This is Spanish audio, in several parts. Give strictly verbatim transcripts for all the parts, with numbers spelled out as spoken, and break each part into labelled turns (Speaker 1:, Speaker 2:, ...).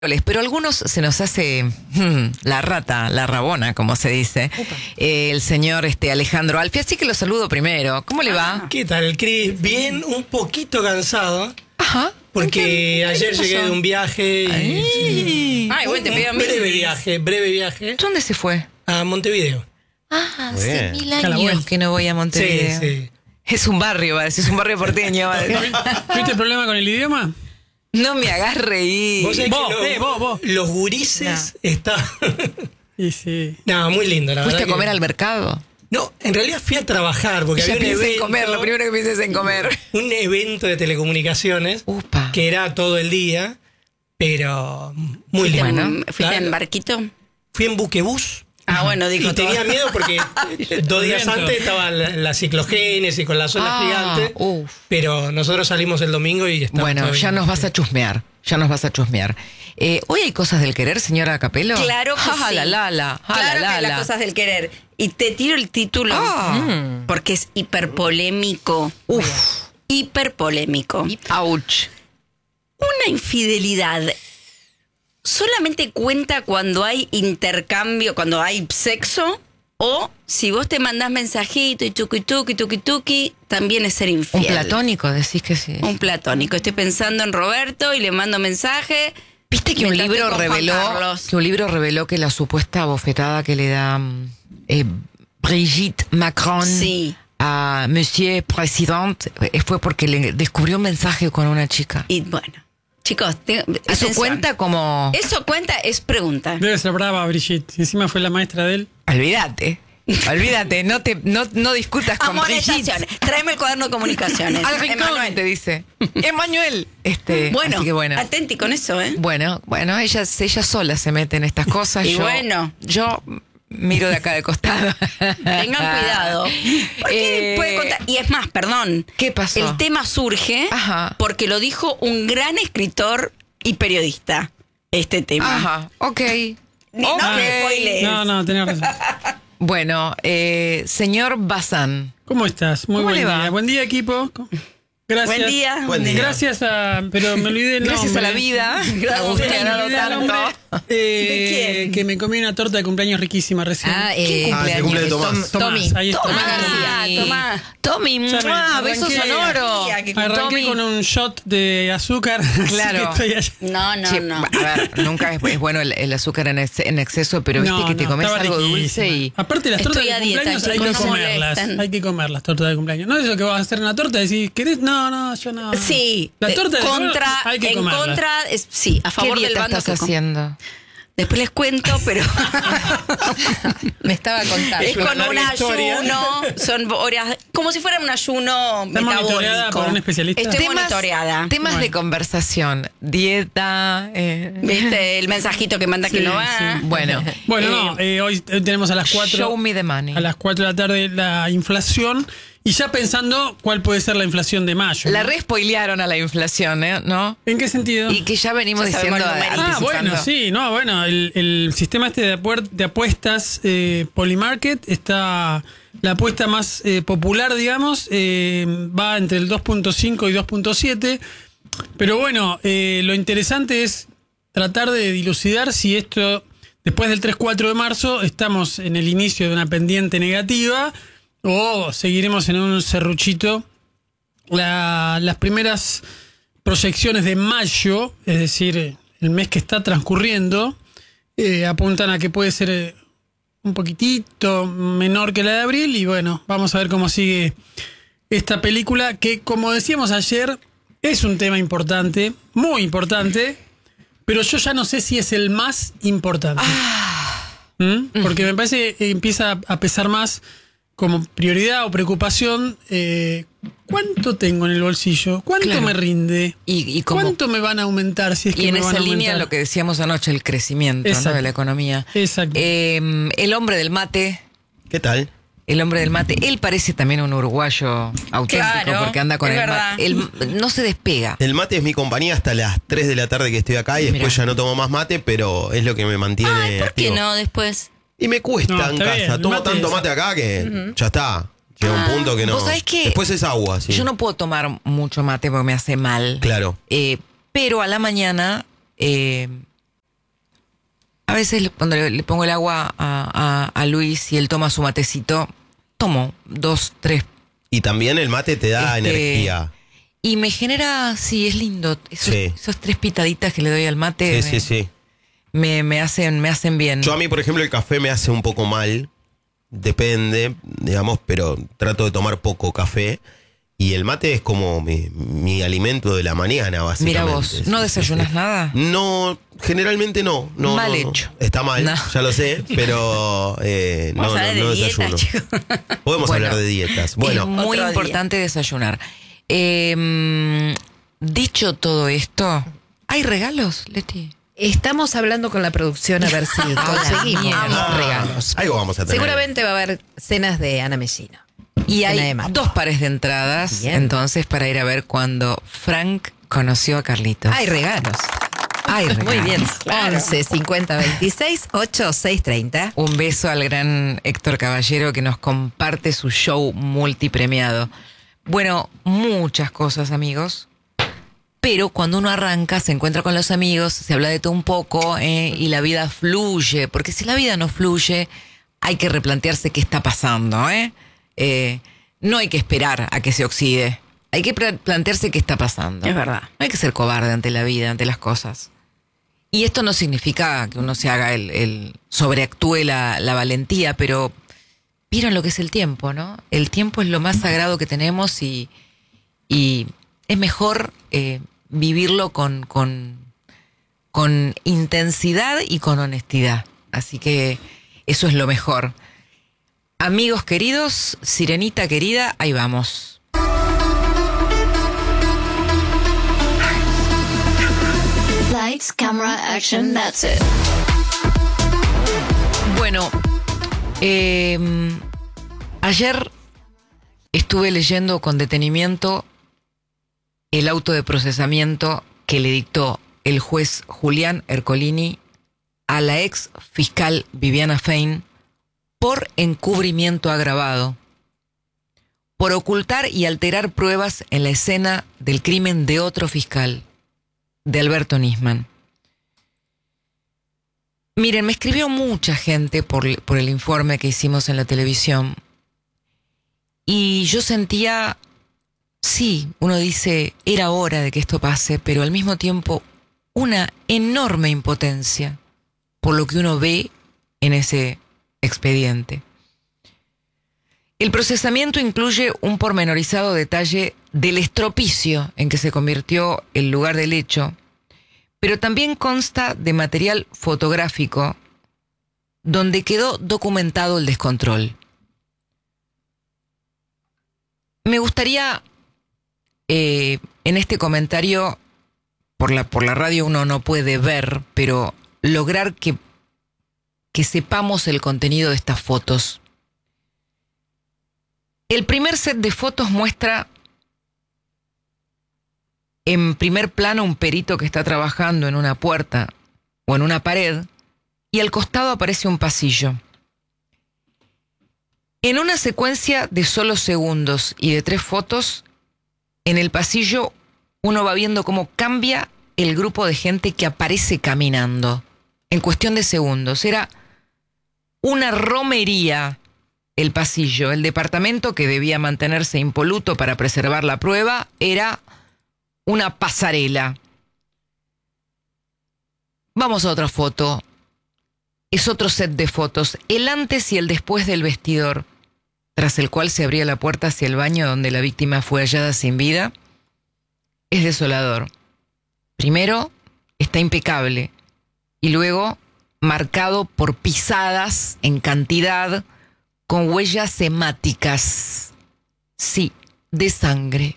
Speaker 1: Pero a algunos se nos hace hmm, la rata, la rabona, como se dice, eh, el señor este Alejandro Alfi, así que lo saludo primero. ¿Cómo le va?
Speaker 2: ¿Qué tal, Cris? Bien, un poquito cansado.
Speaker 1: Ajá.
Speaker 2: Porque ayer llegué de un viaje y...
Speaker 1: Ay,
Speaker 3: Ay, bueno, te pido
Speaker 2: un
Speaker 3: mil.
Speaker 2: breve viaje, breve viaje
Speaker 1: ¿Dónde se fue?
Speaker 2: a Montevideo.
Speaker 1: Ah,
Speaker 4: Muy
Speaker 1: hace
Speaker 4: bien.
Speaker 1: mil años
Speaker 2: Calabuel.
Speaker 1: que no voy a Montevideo.
Speaker 2: Sí, sí.
Speaker 1: Es un barrio, va a decir, es un barrio porteño. Va a decir.
Speaker 5: ¿Viste el problema con el idioma?
Speaker 1: No me hagas reír.
Speaker 2: Vos, sabés
Speaker 5: Vos,
Speaker 2: que los,
Speaker 5: eh, vos, vos.
Speaker 2: los gurises están...
Speaker 5: Y sí.
Speaker 2: no, muy lindo, la
Speaker 1: ¿Fuiste
Speaker 2: verdad
Speaker 1: a comer
Speaker 2: que-
Speaker 1: al mercado?
Speaker 2: No, en realidad fui a trabajar porque
Speaker 1: Ya
Speaker 2: había un
Speaker 1: pensé
Speaker 2: evento,
Speaker 1: en comer, lo primero que pienso es en comer.
Speaker 2: un evento de telecomunicaciones
Speaker 1: Upa.
Speaker 2: que era todo el día, pero muy
Speaker 3: ¿Fuiste,
Speaker 2: lindo.
Speaker 3: en, ¿fuiste
Speaker 2: Claro.
Speaker 3: en barquito?
Speaker 2: Fui en buquebús.
Speaker 3: Ah, bueno, dijo
Speaker 2: Y
Speaker 3: todo.
Speaker 2: tenía miedo porque dos días
Speaker 5: Viento.
Speaker 2: antes estaba la, la ciclogénesis con las olas
Speaker 1: Ah,
Speaker 2: gigantes.
Speaker 1: uf.
Speaker 2: Pero nosotros salimos el domingo y estaba
Speaker 1: Bueno,
Speaker 2: todo
Speaker 1: ya
Speaker 2: bien.
Speaker 1: nos vas a chusmear. Ya nos vas a chusmear. Eh, ¿Hoy hay cosas del querer, señora Capello?
Speaker 3: Claro que
Speaker 1: Ja,
Speaker 3: sí.
Speaker 1: la, la, la, ja,
Speaker 3: Claro
Speaker 1: la,
Speaker 3: que
Speaker 1: la,
Speaker 3: las
Speaker 1: la.
Speaker 3: cosas del querer. Y te tiro el título
Speaker 1: Ah.
Speaker 3: porque es hiperpolémico.
Speaker 1: Uf.
Speaker 3: Hiperpolémico.
Speaker 1: Ouch.
Speaker 3: Una infidelidad solamente cuenta cuando hay intercambio, cuando hay sexo, o si vos te mandás mensajito y tuki tuki tuki tuki, también es ser infiel.
Speaker 1: Un platónico, decís que sí.
Speaker 3: Un platónico. Estoy pensando en Roberto y le mando mensaje.
Speaker 1: ¿Viste que un
Speaker 3: mientras
Speaker 1: libro
Speaker 3: estoy con Juan
Speaker 1: reveló
Speaker 3: Carlos.
Speaker 1: que un libro reveló que la supuesta bofetada que le da mm, eh, Brigitte Macron
Speaker 3: Sí.
Speaker 1: a Monsieur President eh, fue porque le descubrió un mensaje con una chica?
Speaker 3: Y bueno, chicos, te-
Speaker 1: Eso
Speaker 3: atención.
Speaker 1: cuenta como...
Speaker 3: Eso cuenta, es pregunta.
Speaker 5: Debe ser brava, Brigitte. Y encima fue la maestra de él.
Speaker 1: Olvídate, olvídate, no te no, no discutas con Brigitte.
Speaker 3: Amonestaciones. Tráeme el cuaderno de comunicaciones.
Speaker 1: Al rincón,
Speaker 3: Emanuel.
Speaker 1: te dice. Emanuel. Este,
Speaker 3: Bueno,
Speaker 1: así que bueno.
Speaker 3: atenti con eso, ¿eh?
Speaker 1: Bueno, bueno, ella, ella sola se mete en estas cosas.
Speaker 3: Y
Speaker 1: yo,
Speaker 3: bueno.
Speaker 1: Yo miro de acá de costado.
Speaker 3: Tengan cuidado. Porque
Speaker 1: Eh,
Speaker 3: puede contar. Y es más, perdón.
Speaker 1: ¿Qué pasó?
Speaker 3: El tema surge
Speaker 1: Ajá.
Speaker 3: porque lo dijo un gran escritor y periodista. Este tema.
Speaker 1: Ajá, ok.
Speaker 3: Ni- no
Speaker 1: Ok.
Speaker 3: me spoilees.
Speaker 5: No, no, tenés razón.
Speaker 1: Bueno, eh, señor Bazán.
Speaker 5: ¿Cómo estás? Muy
Speaker 1: ¿Cómo
Speaker 5: buen
Speaker 1: le va?
Speaker 5: día. Buen día, equipo. Gracias.
Speaker 3: Buen día.
Speaker 4: Buen día.
Speaker 5: Gracias a... Pero me olvidé el
Speaker 1: Gracias
Speaker 5: nombre.
Speaker 1: a la vida.
Speaker 3: Gracias.
Speaker 1: Agustín ha dado
Speaker 5: Me olvidé el
Speaker 1: tanto.
Speaker 5: nombre. Eh,
Speaker 3: ¿De quién?
Speaker 5: Que me comí una torta de cumpleaños riquísima recién.
Speaker 1: Ah,
Speaker 3: ¿Qué
Speaker 1: eh,
Speaker 4: Ah, el cumple de Tomás.
Speaker 1: Tom- Tommy.
Speaker 5: Tomás, ahí está.
Speaker 1: Tomás
Speaker 3: Tomás,
Speaker 1: García.
Speaker 3: Tomás.
Speaker 1: Tommy,
Speaker 5: Ya me
Speaker 1: ¡mua! beso
Speaker 5: arranqué.
Speaker 1: sonoro.
Speaker 3: Que
Speaker 5: Arranqué
Speaker 1: Tommy.
Speaker 5: con un shot de azúcar. así
Speaker 1: Claro.
Speaker 5: que estoy allá.
Speaker 3: No, no,
Speaker 1: Sí,
Speaker 3: no.
Speaker 1: A ver, nunca es, es bueno el, el azúcar en, ex- en exceso, pero viste
Speaker 5: No,
Speaker 1: que te
Speaker 5: no,
Speaker 1: comes
Speaker 5: estaba
Speaker 1: algo
Speaker 5: riquísima.
Speaker 1: dulce y...
Speaker 5: Aparte, las
Speaker 3: Estoy
Speaker 5: tortas de
Speaker 3: a dieta,
Speaker 5: cumpleaños hay
Speaker 3: chicos,
Speaker 5: que
Speaker 3: no
Speaker 5: comerlas.
Speaker 3: molestan.
Speaker 5: Hay que comer las tortas de cumpleaños. No es eso que vas a hacer una torta y decís, ¿querés? No, no, yo no.
Speaker 3: Sí,
Speaker 5: La
Speaker 3: eh,
Speaker 5: torta de
Speaker 3: contra,
Speaker 5: cumpleaños hay que
Speaker 3: en
Speaker 5: comerla.
Speaker 3: contra, es, sí, a
Speaker 1: ¿Qué
Speaker 3: favor del
Speaker 1: dieta
Speaker 3: bando
Speaker 1: estás
Speaker 3: que com-
Speaker 1: haciendo?
Speaker 3: Después les cuento, pero
Speaker 1: Me estaba contando.
Speaker 3: es
Speaker 2: una
Speaker 3: con un
Speaker 2: larga historia.
Speaker 3: ayuno, son horas, como si fuera un ayuno
Speaker 5: Está monitoreada
Speaker 3: metabólico.
Speaker 5: por un especialista.
Speaker 3: Estoy monitoreada.
Speaker 1: Temas de
Speaker 5: Bueno.
Speaker 1: conversación, dieta... eh,
Speaker 3: ¿Viste el mensajito que manda que
Speaker 5: Sí,
Speaker 3: no va?
Speaker 5: sí.
Speaker 1: Bueno,
Speaker 5: Bueno,
Speaker 3: Eh,
Speaker 5: no, eh, hoy tenemos a las
Speaker 1: show
Speaker 5: cuatro
Speaker 1: me the money.
Speaker 5: a las cuatro de la tarde la inflación y ya pensando cuál puede ser la inflación de mayo.
Speaker 1: La
Speaker 5: ¿no?
Speaker 1: re spoilearon a la inflación, ¿eh? ¿no?
Speaker 5: ¿En qué sentido?
Speaker 1: Y que ya venimos
Speaker 3: Ya sabemos
Speaker 1: diciendo...
Speaker 3: el numerito.
Speaker 5: Ah,
Speaker 1: anticipando.
Speaker 5: bueno, sí, no, bueno, el, el sistema este de, apuer- de apuestas eh, Polymarket está, la apuesta más eh, popular, digamos, eh, va entre el dos punto cinco y dos punto siete, pero bueno, eh, lo interesante es tratar de dilucidar si esto, después del tres cuatro de marzo, estamos en el inicio de una pendiente negativa o seguiremos en un serruchito. La- las primeras proyecciones de mayo, es decir, el mes que está transcurriendo, eh, apuntan a que puede ser eh, un poquitito menor que la de abril y bueno, vamos a ver cómo sigue esta película que, como decíamos ayer, es un tema importante, muy importante, pero yo ya no sé si es el más importante. ¿Mm? Porque me parece que empieza a pesar más como prioridad o preocupación, eh, ¿cuánto tengo en el bolsillo? ¿Cuánto
Speaker 1: Claro.
Speaker 5: me rinde?
Speaker 1: Y, y como-
Speaker 5: ¿Cuánto me van a aumentar si es que
Speaker 1: y en
Speaker 5: me van
Speaker 1: esa
Speaker 5: a aumentar?
Speaker 1: línea lo que decíamos anoche, el crecimiento, ¿no?
Speaker 5: Exacto.
Speaker 1: de la economía.
Speaker 5: Exacto.
Speaker 1: Eh, el hombre del mate,
Speaker 4: ¿Qué tal?
Speaker 1: el hombre del mate, él parece también un uruguayo auténtico
Speaker 3: Claro,
Speaker 1: porque anda con
Speaker 3: es
Speaker 1: el
Speaker 3: verdad.
Speaker 1: mate. Él no se despega.
Speaker 4: El mate es mi compañía hasta las tres de la tarde que estoy acá y después
Speaker 1: Mirá.
Speaker 4: ya no tomo más mate, pero es lo que me mantiene
Speaker 3: Ay, ¿por qué
Speaker 4: activo.
Speaker 3: no después?
Speaker 4: Y me cuesta
Speaker 5: No,
Speaker 4: en
Speaker 5: está
Speaker 4: casa.
Speaker 5: bien, el
Speaker 4: Tomo
Speaker 5: mate
Speaker 4: tanto
Speaker 5: es-
Speaker 4: mate acá que ya está. Llega
Speaker 3: Ah.
Speaker 4: un punto que no.
Speaker 1: ¿Vos sabés qué?
Speaker 4: Después es agua, sí.
Speaker 1: Yo no puedo tomar mucho mate porque me hace mal.
Speaker 4: Claro.
Speaker 1: Eh, pero a la mañana eh, A veces cuando le, le pongo el agua a, a, a Luis y él toma su matecito, tomo dos, tres.
Speaker 4: Y también el mate te da
Speaker 1: Este,
Speaker 4: energía.
Speaker 1: Y me genera, sí, es lindo. Esos,
Speaker 4: Sí.
Speaker 1: esos tres pitaditas que le doy al mate
Speaker 4: Sí,
Speaker 1: me,
Speaker 4: sí, sí.
Speaker 1: Me, me hacen, me hacen bien.
Speaker 4: Yo a mí, por ejemplo, el café me hace un poco mal. Depende, digamos, pero trato de tomar poco café. Y el mate es como mi, mi alimento de la mañana, básicamente.
Speaker 1: Mira vos, ¿no
Speaker 4: Sí,
Speaker 1: desayunas
Speaker 4: sí, sí.
Speaker 1: nada?
Speaker 4: No, generalmente no. no
Speaker 1: Mal
Speaker 4: no, no.
Speaker 1: hecho.
Speaker 4: Está mal,
Speaker 1: No.
Speaker 4: ya lo sé, pero eh, no,
Speaker 3: Vamos a
Speaker 4: no,
Speaker 3: hablar de
Speaker 4: no
Speaker 3: dietas,
Speaker 4: desayuno.
Speaker 3: chicos.
Speaker 4: Podemos
Speaker 1: Bueno,
Speaker 4: hablar de dietas.
Speaker 1: es
Speaker 4: Bueno,
Speaker 1: muy
Speaker 3: Otro día.
Speaker 1: importante desayunar. Eh, dicho todo esto, ¿hay regalos, Leti?
Speaker 6: Estamos hablando con la producción a ver si conseguimos
Speaker 1: mierda.
Speaker 6: los regalos.
Speaker 4: algo vamos a tener.
Speaker 6: Seguramente va a haber cenas de Ana Messina.
Speaker 1: Y
Speaker 6: Cena
Speaker 1: hay
Speaker 6: de mate.
Speaker 1: dos pares de entradas,
Speaker 6: Bien.
Speaker 1: entonces, para ir a ver cuando Frank conoció a Carlitos.
Speaker 6: Hay regalos.
Speaker 1: Hay regalos.
Speaker 6: Muy bien. once cincuenta veintiséis ochenta y seis treinta.
Speaker 1: Un beso al gran Héctor Caballero que nos comparte su show multipremiado. Bueno, muchas cosas, amigos. Pero cuando uno arranca, se encuentra con los amigos, se habla de todo un poco, ¿eh? Y la vida fluye. Porque si la vida no fluye, hay que replantearse qué está pasando, ¿eh? Eh, no hay que esperar a que se oxide. Hay que pre- plantearse qué está pasando.
Speaker 3: Es verdad.
Speaker 1: No hay que ser cobarde ante la vida, ante las cosas. Y esto no significa que uno se haga el, el sobreactúe la, la valentía, pero vieron lo que es el tiempo, ¿no? El tiempo es lo más sagrado que tenemos y, y es mejor eh, vivirlo con, con, con intensidad y con honestidad. Así que eso es lo mejor. Amigos queridos, Sirenita querida, ahí vamos.
Speaker 7: Lights, camera, action, that's it.
Speaker 1: Bueno, eh, ayer estuve leyendo con detenimiento el auto de procesamiento que le dictó el juez Julián Ercolini a la ex fiscal Viviana Fein por encubrimiento agravado, por ocultar y alterar pruebas en la escena del crimen de otro fiscal, de Alberto Nisman. Miren, me escribió mucha gente por, por el informe que hicimos en la televisión y yo sentía, sí, uno dice, era hora de que esto pase, pero al mismo tiempo una enorme impotencia por lo que uno ve en ese expediente. El procesamiento incluye un pormenorizado detalle del estropicio en que se convirtió el lugar del hecho, pero también consta de material fotográfico donde quedó documentado el descontrol. Me gustaría, eh, en este comentario, por la, por la radio uno no puede ver, pero lograr que, que sepamos el contenido de estas fotos. El primer set de fotos muestra en primer plano un perito que está trabajando en una puerta o en una pared y al costado aparece un pasillo. En una secuencia de solo segundos y de tres fotos, en el pasillo uno va viendo cómo cambia el grupo de gente que aparece caminando. En cuestión de segundos. Era una romería el pasillo. El departamento, que debía mantenerse impoluto para preservar la prueba, era una pasarela. Vamos a otra foto. Es otro set de fotos. El antes y el después del vestidor, tras el cual se abría la puerta hacia el baño donde la víctima fue hallada sin vida, es desolador. Primero, está impecable. Y luego, marcado por pisadas en cantidad, con huellas hemáticas. Sí, de sangre.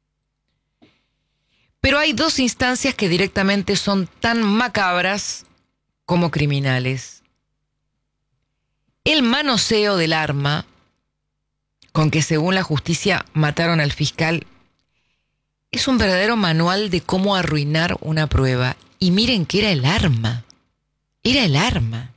Speaker 1: Pero hay dos instancias que directamente son tan macabras como criminales. El manoseo del arma, con que según la justicia mataron al fiscal, es un verdadero manual de cómo arruinar una prueba. Y miren que era el arma. Era el arma.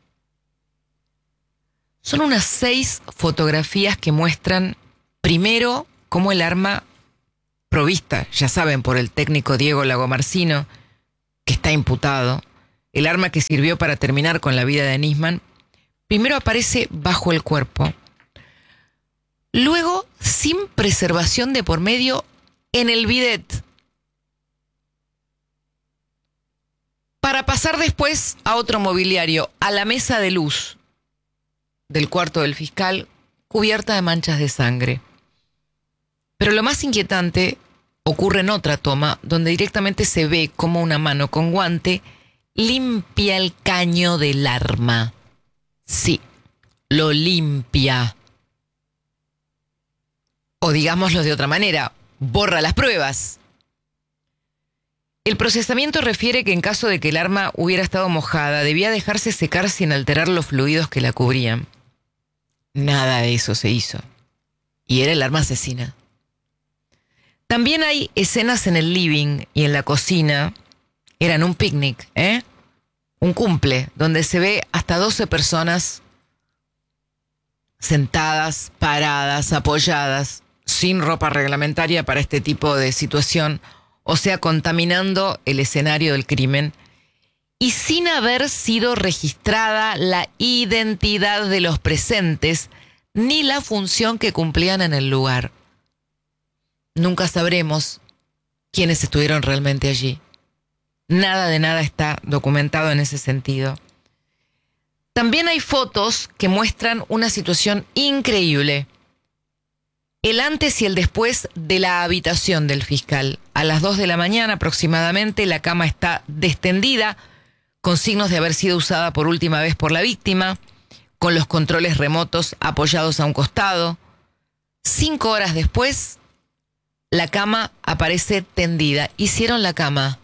Speaker 1: Son unas seis fotografías que muestran, primero, cómo el arma provista, ya saben, por el técnico Diego Lagomarsino, que está imputado, el arma que sirvió para terminar con la vida de Nisman, primero aparece bajo el cuerpo, luego sin preservación de por medio en el bidet, para pasar después a otro mobiliario, a la mesa de luz del cuarto del fiscal, cubierta de manchas de sangre. Pero lo más inquietante ocurre en otra toma, donde directamente se ve como una mano con guante limpia el caño del arma. Sí, lo limpia. O digámoslo de otra manera, borra las pruebas. El procesamiento refiere que en caso de que el arma hubiera estado mojada, debía dejarse secar sin alterar los fluidos que la cubrían. Nada de eso se hizo. Y era el arma asesina. También hay escenas en el living y en la cocina. Eran un picnic, ¿eh? Un cumple, donde se ve hasta doce personas sentadas, paradas, apoyadas, sin ropa reglamentaria para este tipo de situación, o sea, contaminando el escenario del crimen, y sin haber sido registrada la identidad de los presentes ni la función que cumplían en el lugar. Nunca sabremos quiénes estuvieron realmente allí. Nada de nada está documentado en ese sentido. También hay fotos que muestran una situación increíble. El antes y el después de la habitación del fiscal. A las dos de la mañana aproximadamente, la cama está destendida, con signos de haber sido usada por última vez por la víctima, con los controles remotos apoyados a un costado. Cinco horas después, la cama aparece tendida. Hicieron la cama.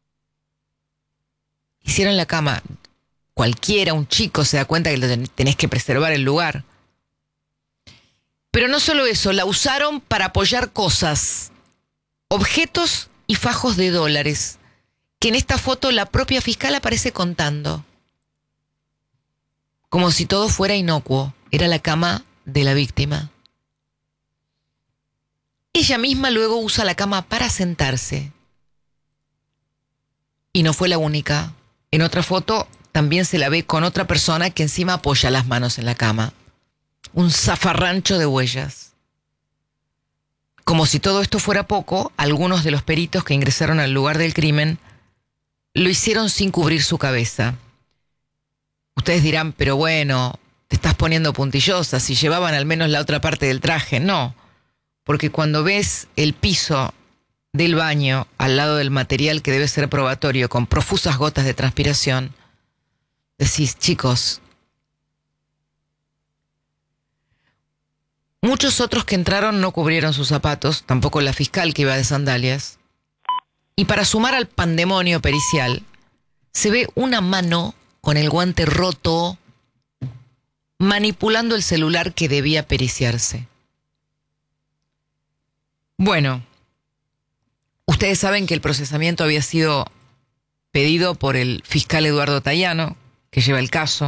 Speaker 1: Hicieron la cama. Cualquiera, un chico, se da cuenta que tenés que preservar el lugar. Pero no solo eso, la usaron para apoyar cosas, objetos y fajos de dólares, que en esta foto la propia fiscal aparece contando. Como si todo fuera inocuo. Era la cama de la víctima. Ella misma luego usa la cama para sentarse. Y no fue la única. En otra foto también se la ve con otra persona que encima apoya las manos en la cama. Un zafarrancho de huellas. Como si todo esto fuera poco, algunos de los peritos que ingresaron al lugar del crimen lo hicieron sin cubrir su cabeza. Ustedes dirán, pero bueno, te estás poniendo puntillosa, si llevaban al menos la otra parte del traje. No, porque cuando ves el piso del baño al lado del material que debe ser probatorio con profusas gotas de transpiración, decís, chicos. Muchos otros que entraron no cubrieron sus zapatos, tampoco la fiscal que iba de sandalias. Y para sumar al pandemonio pericial, se ve una mano con el guante roto manipulando el celular que debía periciarse. Bueno, ustedes saben que el procesamiento había sido pedido por el fiscal Eduardo Tayano, que lleva el caso.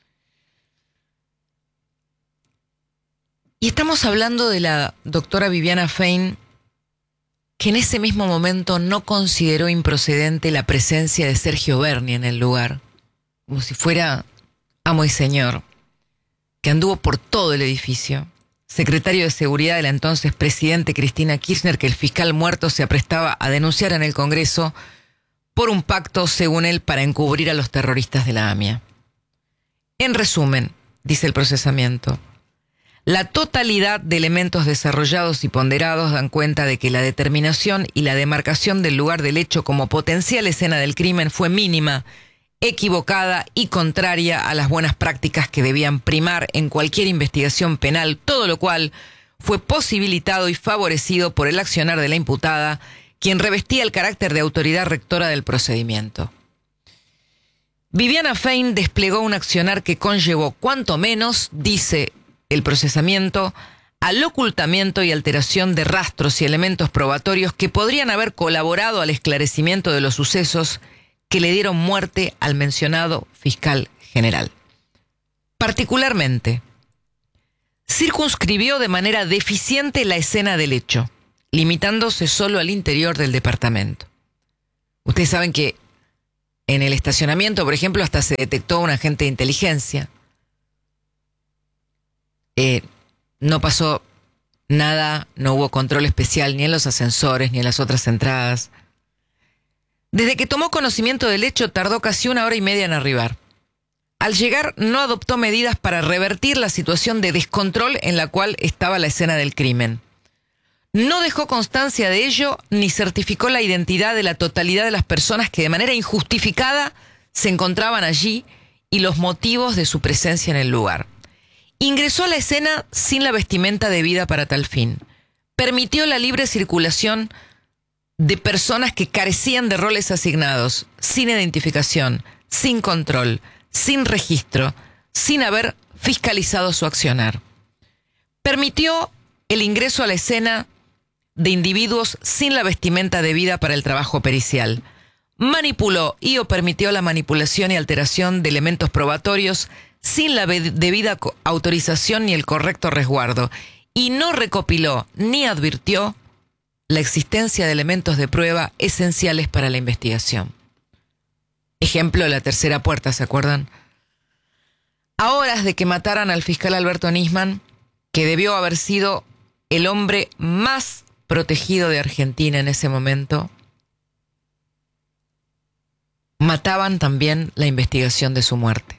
Speaker 1: Y estamos hablando de la doctora Viviana Fein, que en ese mismo momento no consideró improcedente la presencia de Sergio Berni en el lugar, como si fuera amo y señor, que anduvo por todo el edificio, secretario de Seguridad de la entonces presidente Cristina Kirchner, que el fiscal muerto se aprestaba a denunciar en el Congreso por un pacto, según él, para encubrir a los terroristas de la AMIA. En resumen, dice el procesamiento, la totalidad de elementos desarrollados y ponderados dan cuenta de que la determinación y la demarcación del lugar del hecho como potencial escena del crimen fue mínima, equivocada y contraria a las buenas prácticas que debían primar en cualquier investigación penal, todo lo cual fue posibilitado y favorecido por el accionar de la imputada, quien revestía el carácter de autoridad rectora del procedimiento. Viviana Fein desplegó un accionar que conllevó cuanto menos, dice el procesamiento, al ocultamiento y alteración de rastros y elementos probatorios que podrían haber colaborado al esclarecimiento de los sucesos que le dieron muerte al mencionado fiscal general. Particularmente, circunscribió de manera deficiente la escena del hecho, limitándose solo al interior del departamento. Ustedes saben que En el estacionamiento, por ejemplo, hasta se detectó un agente de inteligencia. Eh, no pasó nada, no hubo control especial ni en los ascensores ni en las otras entradas. Desde que tomó conocimiento del hecho, tardó casi una hora y media en arribar. Al llegar, no adoptó medidas para revertir la situación de descontrol en la cual estaba la escena del crimen. No dejó constancia de ello ni certificó la identidad de la totalidad de las personas que de manera injustificada se encontraban allí y los motivos de su presencia en el lugar. Ingresó a la escena sin la vestimenta debida para tal fin. Permitió la libre circulación de personas que carecían de roles asignados, sin identificación, sin control, sin registro, sin haber fiscalizado su accionar. Permitió el ingreso a la escena de individuos sin la vestimenta debida para el trabajo pericial. Manipuló y o permitió la manipulación y alteración de elementos probatorios sin la debida autorización ni el correcto resguardo, y no recopiló ni advirtió la existencia de elementos de prueba esenciales para la investigación. Ejemplo, la tercera puerta, ¿se acuerdan? A horas de que mataran al fiscal Alberto Nisman, que debió haber sido el hombre más protegido de Argentina en ese momento, mataban también la investigación de su muerte.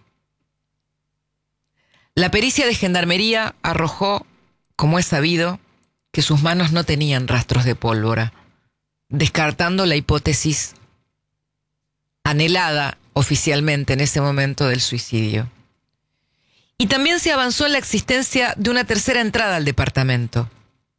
Speaker 1: La pericia de gendarmería arrojó, como es sabido, que sus manos no tenían rastros de pólvora, descartando la hipótesis anhelada oficialmente en ese momento del suicidio. Y también se avanzó en la existencia de una tercera entrada al departamento,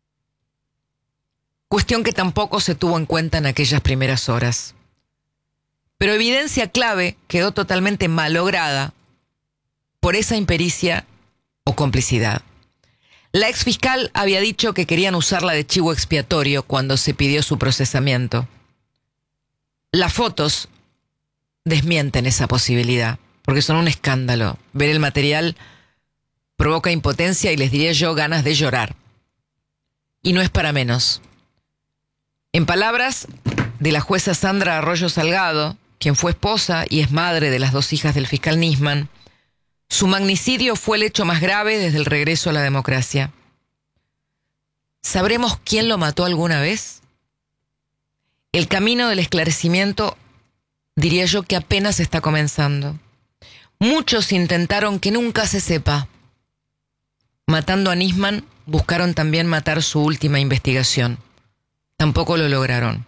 Speaker 1: cuestión que tampoco se tuvo en cuenta en aquellas primeras horas. Pero evidencia clave quedó totalmente malograda por esa impericia o complicidad. La exfiscal había dicho que querían usarla de chivo expiatorio cuando se pidió su procesamiento. Las fotos desmienten esa posibilidad, porque son un escándalo. Ver el material provoca impotencia y les diría yo ganas de llorar. Y no es para menos. En palabras de la jueza Sandra Arroyo Salgado, quien fue esposa y es madre de las dos hijas del fiscal Nisman, su magnicidio fue el hecho más grave desde el regreso a la democracia. ¿Sabremos quién lo mató alguna vez? El camino del esclarecimiento, diría yo, que apenas está comenzando. Muchos intentaron que nunca se sepa. Matando a Nisman, buscaron también matar su última investigación. Tampoco lo lograron.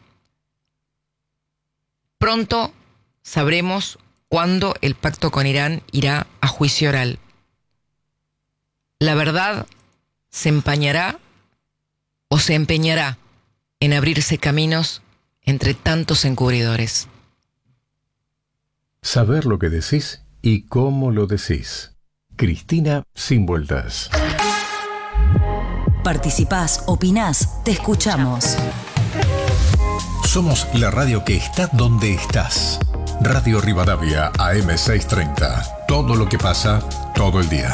Speaker 1: Pronto sabremos cuándo el pacto con Irán irá a juicio oral. La verdad se empañará o se empeñará en abrirse caminos entre tantos encubridores.
Speaker 8: Saber lo que decís y cómo lo decís. Cristina Sin Vueltas.
Speaker 9: Participás, opinás, te escuchamos.
Speaker 8: Somos la radio que está donde estás. Radio Rivadavia A M seiscientos treinta. Todo lo que pasa, todo el día.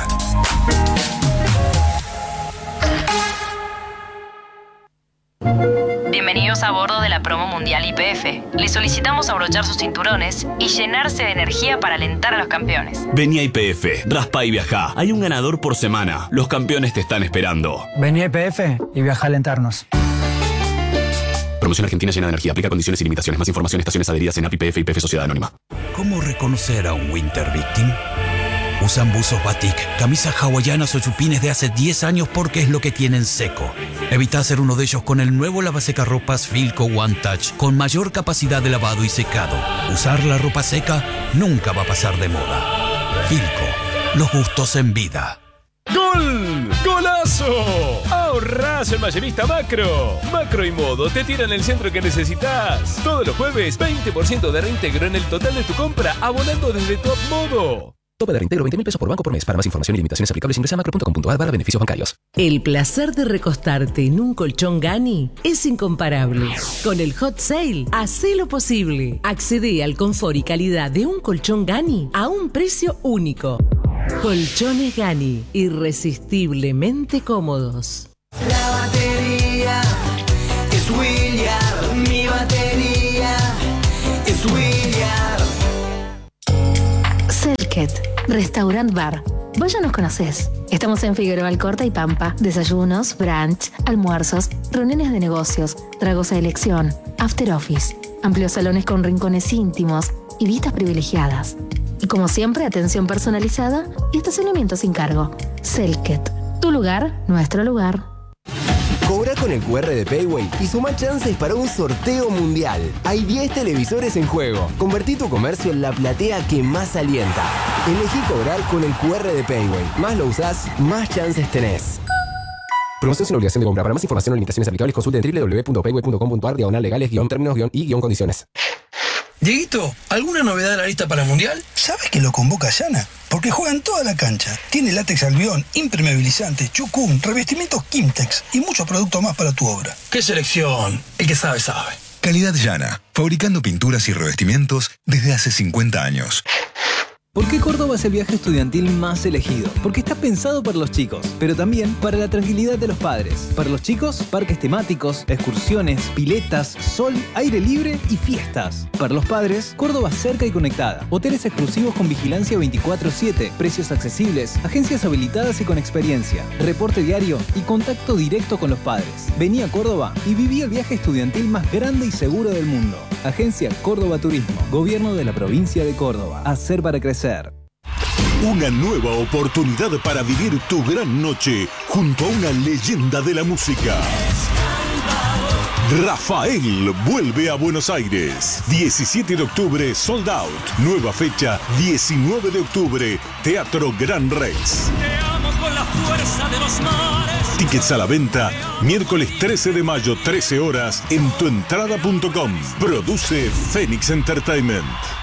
Speaker 10: Bienvenidos a bordo de la promo mundial Y P F. Les solicitamos abrochar sus cinturones y llenarse de energía para alentar a los campeones.
Speaker 11: Vení a Y P F, raspa y viajá. Hay un ganador por semana. Los campeones te están esperando.
Speaker 12: Vení a Y P F y viajá a alentarnos.
Speaker 11: Promoción Argentina llena de energía. Aplica condiciones y limitaciones. Más información, estaciones adheridas en A P I P F y P F Sociedad Anónima.
Speaker 13: ¿Cómo reconocer a un Winter Victim? Usan buzos batik, camisas hawaianas o chupines de hace diez años porque es lo que tienen seco. Evita ser uno de ellos con el nuevo lavasecarropas Filco One Touch con mayor capacidad de lavado y secado. Usar la ropa seca nunca va a pasar de moda. Filco, los gustos en vida.
Speaker 14: ¡Gol! ¡Golazo! ¡Ahorrás en Mayorista Macro! Macro y Modo te tiran el centro que necesitas. Todos los jueves, veinte por ciento de reintegro en el total de tu compra, abonando desde Top Modo.
Speaker 15: Tope de reintegro veinte mil pesos por banco por mes. Para más información y limitaciones aplicables ingresa a macro punto com punto a r barra beneficios bancarios.
Speaker 16: El placer de recostarte en un colchón Gani es incomparable. Con el Hot Sale, hacé lo posible. Accede al confort y calidad de un colchón Gani a un precio único. Colchones Gani, irresistiblemente cómodos.
Speaker 17: La batería es William, mi batería es William.
Speaker 18: Selket, Restaurant Bar. Vos ya nos conocés. Estamos en Figueroa Alcorta y Pampa. Desayunos, brunch, almuerzos, reuniones de negocios, tragos a elección, after office, amplios salones con rincones íntimos y vistas privilegiadas. Y como siempre, atención personalizada y estacionamiento sin cargo. Selket, tu lugar, nuestro lugar.
Speaker 19: Cobra con el cu erre de Payway y suma chances para un sorteo mundial. Hay diez televisores en juego. Convertí tu comercio en la platea que más alienta. Elegí cobrar con el cu erre de Payway. Más lo usás, más chances tenés.
Speaker 15: Promoción sin obligación de compra. Para más información o limitaciones aplicables, consulte en doble u doble u doble u punto payway punto com punto a r diagonal legales guión términos guión y guión condiciones.
Speaker 20: Dieguito, ¿alguna novedad en la lista para el Mundial? ¿Sabes que lo convoca Yana? Porque juega en toda la cancha. Tiene látex albión, impermeabilizante, chucún, revestimientos Kimtex y muchos productos más para tu obra. ¡Qué selección! El que sabe, sabe.
Speaker 21: Calidad Yana, fabricando pinturas y revestimientos desde hace cincuenta años.
Speaker 22: ¿Por qué Córdoba es el viaje estudiantil más elegido? Porque está pensado para los chicos, pero también para la tranquilidad de los padres. Para los chicos, parques temáticos, excursiones, piletas, sol, aire libre y fiestas. Para los padres, Córdoba cerca y conectada. Hoteles exclusivos con vigilancia veinticuatro siete, precios accesibles, agencias habilitadas y con experiencia, reporte diario y contacto directo con los padres. Vení a Córdoba y viví el viaje estudiantil más grande y seguro del mundo. Agencia Córdoba Turismo, Gobierno de la Provincia de Córdoba. Hacer para crecer.
Speaker 23: Una nueva oportunidad para vivir tu gran noche junto a una leyenda de la música. Rafael vuelve a Buenos Aires. diecisiete de octubre, sold out. Nueva fecha, diecinueve de octubre, Teatro Gran Rex.
Speaker 24: Te amo con la fuerza de los mares.
Speaker 23: Tickets a la venta, miércoles trece de mayo, trece horas, en tuentrada punto com. Produce Phoenix Entertainment.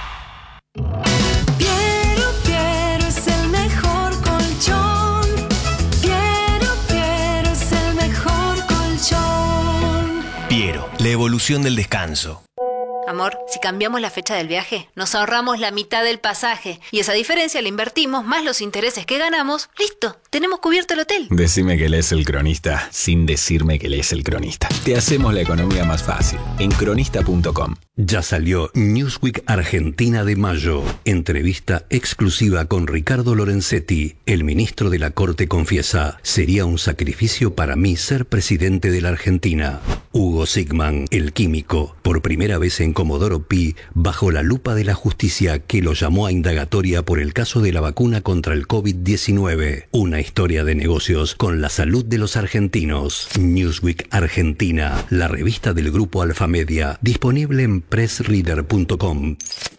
Speaker 25: Piero, la evolución del descanso.
Speaker 26: Amor, si cambiamos la fecha del viaje, nos ahorramos la mitad del pasaje y esa diferencia la invertimos más los intereses que ganamos. ¡Listo! Tenemos cubierto el hotel.
Speaker 27: Decime que lees El Cronista sin decirme que lees El Cronista. Te hacemos la economía más fácil en cronista punto com.
Speaker 28: Ya salió Newsweek Argentina de mayo. Entrevista exclusiva con Ricardo Lorenzetti. El ministro de la Corte confiesa: sería un sacrificio para mí ser presidente de la Argentina. Hugo Sigman, el químico, por primera vez en Comodoro Pi, bajo la lupa de la justicia que lo llamó a indagatoria por el caso de la vacuna contra el COVID diecinueve. Una historia de negocios con la salud de los argentinos. Newsweek Argentina, la revista del grupo Alfamedia, disponible en press reader punto com.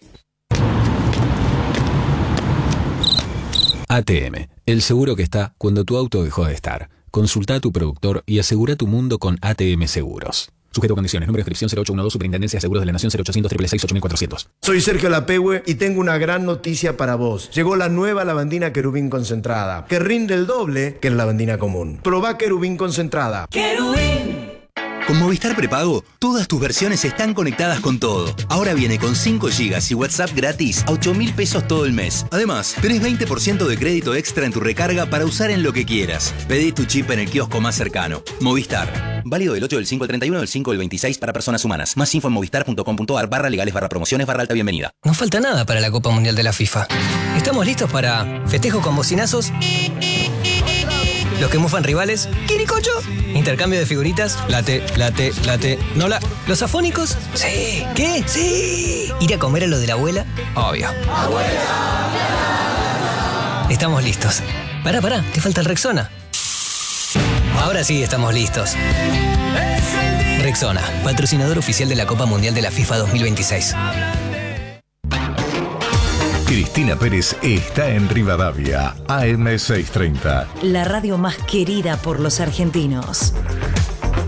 Speaker 11: A T M, el seguro que está cuando tu auto dejó de estar. Consulta a tu productor y asegura tu mundo con A T M Seguros. Sujeto a condiciones. Número de inscripción cero ocho uno dos, Superintendencia de Seguros de la Nación cero ochocientos, seiscientos sesenta y seis, ocho mil cuatrocientos.
Speaker 29: Soy Sergio Lapehue y tengo una gran noticia para vos. Llegó la nueva lavandina Querubín concentrada, que rinde el doble que la lavandina común. Probá Querubín concentrada.
Speaker 24: ¡Querubín!
Speaker 25: Con Movistar Prepago, todas tus versiones están conectadas con todo. Ahora viene con cinco gigas y WhatsApp gratis a ocho mil pesos todo el mes. Además, tenés veinte por ciento de crédito extra en tu recarga para usar en lo que quieras. Pedí tu chip en el kiosco más cercano. Movistar. Válido del ocho del cinco al treinta y uno del cinco del veintiséis para personas humanas. Más info en movistar punto com punto a r barra legales barra promociones barra alta bienvenida.
Speaker 30: No falta nada para la Copa Mundial de la FIFA. Estamos listos para festejo con bocinazos, los que mufan rivales, ¿quiricocho? Intercambio de figuritas, late, late, late, nola. ¿Los afónicos? Sí. ¿Qué? Sí. ¿Ir a comer a lo de la abuela? Obvio. ¡Abuela! Estamos listos. Pará, pará, te falta el Rexona. Ahora sí estamos listos. Rexona, patrocinador oficial de la Copa Mundial de la FIFA dos mil veintiséis.
Speaker 8: Cristina Pérez está en Rivadavia, A M seiscientos treinta.
Speaker 9: La radio más querida por los argentinos.